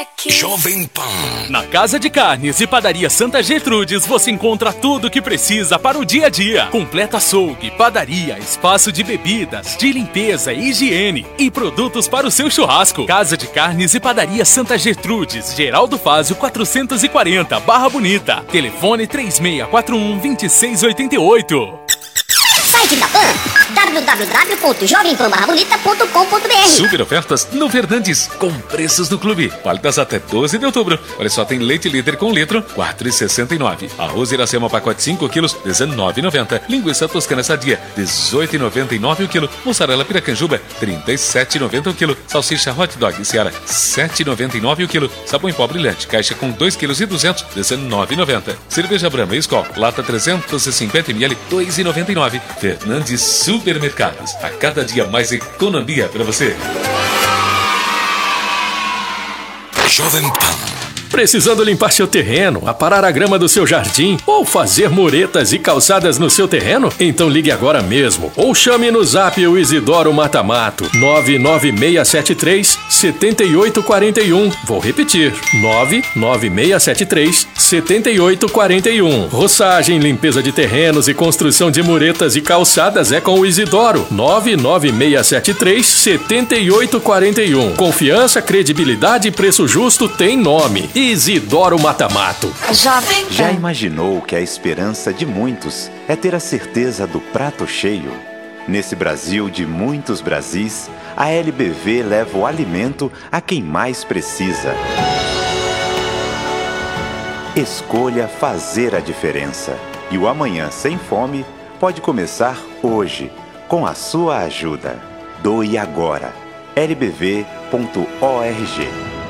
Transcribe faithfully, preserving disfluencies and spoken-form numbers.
aqui. Jovem Pan. Na Casa de Carnes e Padaria Santa Gertrudes você encontra tudo o que precisa para o dia a dia. Completa açougue, padaria, espaço de bebidas, de limpeza e higiene e produtos para o seu churrasco. Casa de Carnes e Padaria Santa Gertrudes, Geraldo Fázio quatrocentos e quarenta, Barra Bonita. Telefone três seis quatro um, dois seis oito oito. Site da Pan, w w w ponto jovem pan barra bonita ponto com ponto b r. Super ofertas no Fernandes, com preços do clube. Válidas até doze de outubro. Olha só, tem leite líder com litro, quatro reais e sessenta e nove centavos. Arroz Iracema pacote cinco quilos, dezenove reais e noventa centavos. Linguiça toscana sadia, dezoito reais e noventa e nove centavos o quilo. Mussarela piracanjuba, trinta e sete reais e noventa centavos o quilo. Salsicha hot dog Seara, sete reais e noventa e nove centavos o quilo. Sabão em pó brilhante, caixa com dois quilos e duzentos, dezenove reais e noventa centavos. Cerveja Brahma e Skol, lata trezentos e cinquenta mililitros, dois reais e noventa e nove centavos. Fernandes Supermercados, a cada dia mais economia para você. Jovem Pan. Precisando limpar seu terreno, aparar a grama do seu jardim ou fazer muretas e calçadas no seu terreno? Então ligue agora mesmo ou chame no zap o Isidoro Matamato nove nove seis sete três, sete oito quatro um. Vou repetir, nove nove seis sete três, sete oito quatro um. Roçagem, limpeza de terrenos e construção de muretas e calçadas é com o Isidoro nove nove seis sete três, sete oito quatro um. Confiança, credibilidade e preço justo tem nome. Isidoro Matamato. Jovem Pan. Já imaginou que a esperança de muitos é ter a certeza do prato cheio? Nesse Brasil de muitos Brasis, a L B V leva o alimento a quem mais precisa. Escolha fazer a diferença. E o amanhã sem fome pode começar hoje, com a sua ajuda. Doe agora. L B V ponto org